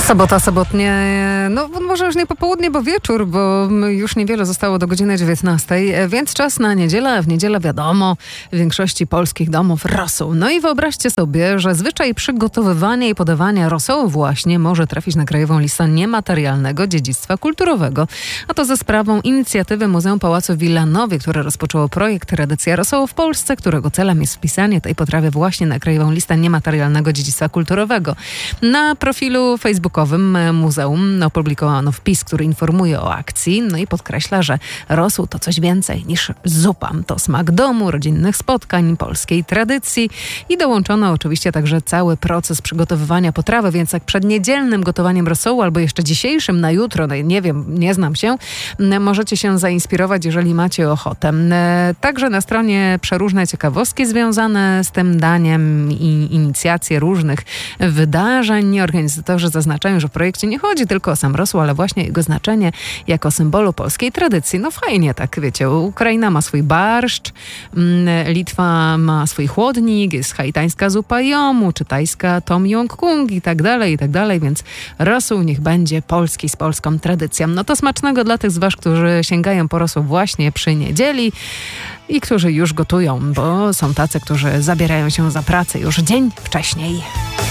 Sobota, sobotnie, no może już nie popołudnie, bo wieczór, bo już niewiele zostało do godziny 19, więc czas na niedzielę. W niedzielę wiadomo, w większości polskich domów rosół. No i wyobraźcie sobie, że zwyczaj przygotowywania i podawania rosołu właśnie może trafić na krajową listę niematerialnego dziedzictwa kulturowego. A to za sprawą inicjatywy Muzeum Pałacu w Wilanowie, które rozpoczęło projekt Tradycja Rosołu w Polsce, którego celem jest wpisanie tej potrawy właśnie na krajową listę niematerialnego dziedzictwa kulturowego. Na profilu facebookowym muzeum opublikowano wpis, który informuje o akcji, no i podkreśla, że rosół to coś więcej niż zupa. To smak domu, rodzinnych spotkań, polskiej tradycji i dołączono oczywiście także cały proces przygotowywania potrawy, więc jak przed niedzielnym gotowaniem rosołu albo jeszcze dzisiejszym na jutro, no nie wiem, nie znam się, możecie się zainspirować, jeżeli macie ochotę. Także na stronie przeróżne ciekawostki związane z tym daniem i inicjacje różnych wydarzeń. Organizatorzy zaznaczają, że w projekcie nie chodzi tylko o sam rosół, ale właśnie jego znaczenie jako symbolu polskiej tradycji. No fajnie, tak wiecie, Ukraina ma swój barszcz, Litwa ma swój chłodnik, jest haitańska zupa jomu, czy tajska tom yum-kung i tak dalej, więc rosół niech będzie polski z polską tradycją. No to smacznego dla tych z was, którzy sięgają po rosół właśnie przy niedzieli i którzy już gotują, bo są tacy, którzy zabierają się za pracę już dzień wcześniej.